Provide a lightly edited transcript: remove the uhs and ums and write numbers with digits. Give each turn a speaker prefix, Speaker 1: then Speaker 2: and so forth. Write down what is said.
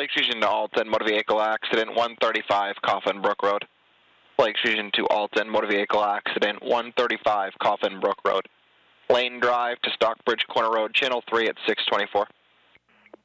Speaker 1: Lake Fusion to Alton, motor vehicle accident, 135 Coffin Brook Road. Lake Fusion to Alton, motor vehicle accident, 135 Coffin Brook Road. Lane drive to Stockbridge Corner Road, channel 3 at 624.